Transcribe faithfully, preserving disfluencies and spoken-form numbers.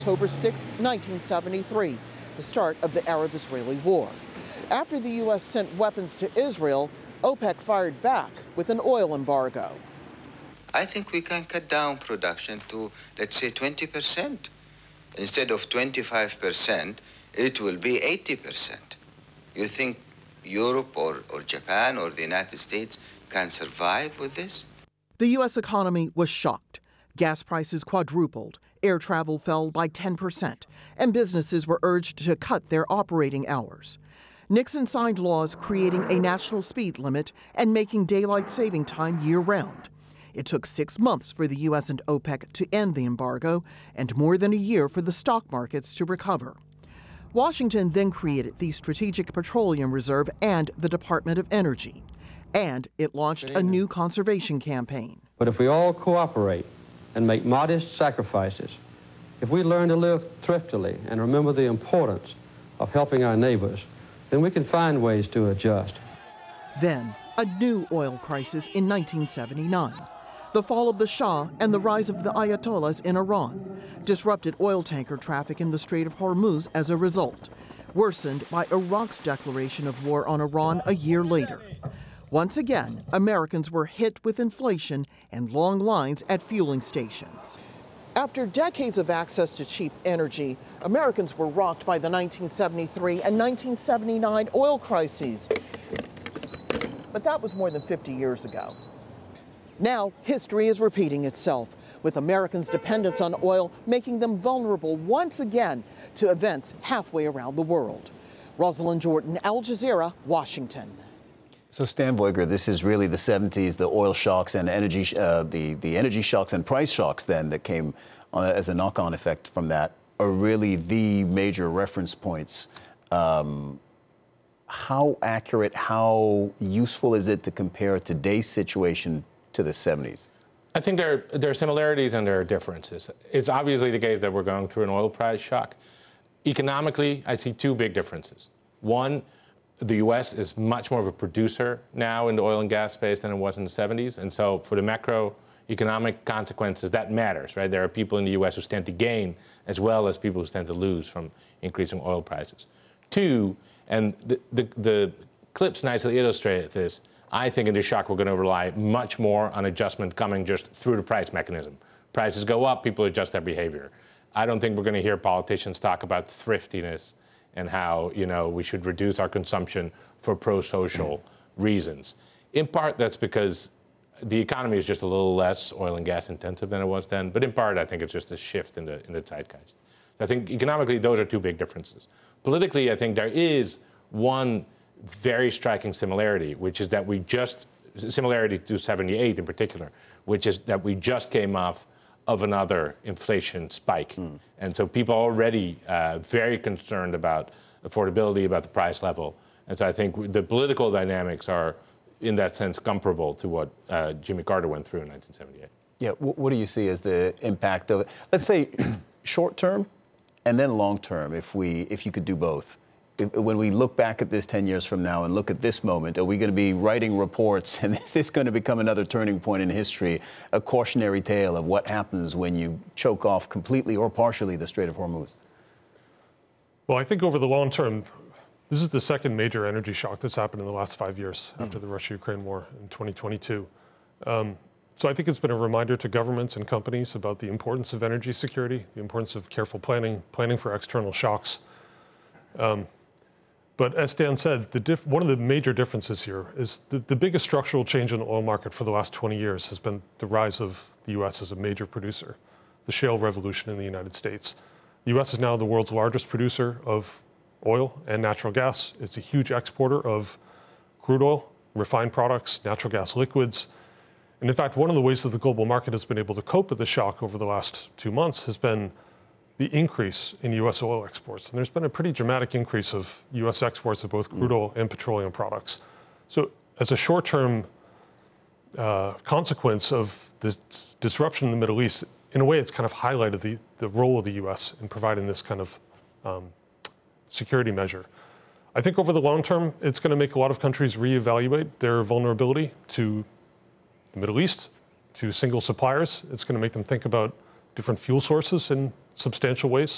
October sixth, nineteen seventy-three, the start of the Arab-Israeli war. After the U S sent weapons to Israel, OPEC fired back with an oil embargo. I think we can cut down production to, let's say, twenty percent. Instead of twenty-five percent, it will be eighty percent. You think Europe or, or Japan or the United States can survive with this? The U S economy was shocked. Gas prices quadrupled, air travel fell by ten percent, and businesses were urged to cut their operating hours. Nixon signed laws creating a national speed limit and making daylight saving time year-round. It took six months for the U S and OPEC to end the embargo and more than a year for the stock markets to recover. Washington then created the Strategic Petroleum Reserve and the Department of Energy, and it launched a new conservation campaign. But if we all cooperate and make modest sacrifices, if we learn to live thriftily and remember the importance of helping our neighbors, then we can find ways to adjust. Then, a new oil crisis in nineteen seventy-nine. The fall of the Shah and the rise of the Ayatollahs in Iran disrupted oil tanker traffic in the Strait of Hormuz as a result, worsened by Iraq's declaration of war on Iran a year later. Once again, Americans were hit with inflation and long lines at fueling stations. After decades of access to cheap energy, Americans were rocked by the nineteen seventy-three and nineteen seventy-nine oil crises. But that was more than fifty years ago. Now, history is repeating itself, with Americans' dependence on oil making them vulnerable once again to events halfway around the world. Rosalind Jordan, Al Jazeera, Washington. So, Stan Voiger, this is really the seventies, the oil shocks and energy, uh, the, the energy shocks and price shocks then that came uh, as a knock-on effect from that are really the major reference points. Um, how accurate, how useful is it to compare today's situation to the seventies? I think there, there are similarities and there are differences. It's obviously the case that we're going through an oil price shock. Economically, I see two big differences. One, the U S is much more of a producer now in the oil and gas space than it was in the seventies. And so for the macroeconomic consequences, that matters, right? There are people in the U S who stand to gain as well as people who stand to lose from increasing oil prices. Two, and the, the, the clips nicely illustrate this, I think in this shock we're going to rely much more on adjustment coming just through the price mechanism. Prices go up, people adjust their behavior. I don't think we're going to hear politicians talk about thriftiness and how, you know, we should reduce our consumption for pro-social reasons. In part, that's because the economy is just a little less oil and gas intensive than it was then. But in part, I think it's just a shift in the, in the zeitgeist. I think economically, those are two big differences. Politically, I think there is one very striking similarity, which is that we just, similarity to seventy-eight in particular, which is that we just came off of another inflation spike. Mm. And so people are already uh, very concerned about affordability, about the price level. And so I think the political dynamics are, in that sense, comparable to what uh, Jimmy Carter went through in nineteen seventy-eight. Yeah, what do you see as the impact of it? Let's say short term and then long term, if we, if you could do both. If, when we look back at this ten years from now and look at this moment, are we going to be writing reports, and is this going to become another turning point in history, a cautionary tale of what happens when you choke off completely or partially the Strait of Hormuz? Well, I think over the long term, this is the second major energy shock that's happened in the last five years mm. after the Russia-Ukraine war in twenty twenty-two. Um, so I think it's been a reminder to governments and companies about the importance of energy security, the importance of careful planning, planning for external shocks. Um, But as Dan said, the diff one of the major differences here is the, the biggest structural change in the oil market for the last twenty years has been the rise of the U S as a major producer, the shale revolution in the United States. The U S is now the world's largest producer of oil and natural gas. It's a huge exporter of crude oil, refined products, natural gas liquids. And in fact, one of the ways that the global market has been able to cope with the shock over the last two months has been the increase in U S oil exports. And there's been a pretty dramatic increase of U S exports of both crude oil and petroleum products. So as a short-term uh, consequence of this disruption in the Middle East, in a way it's kind of highlighted the, the role of the U S in providing this kind of um, security measure. I think over the long term, it's going to make a lot of countries reevaluate their vulnerability to the Middle East, to single suppliers. It's going to make them think about different fuel sources in substantial ways.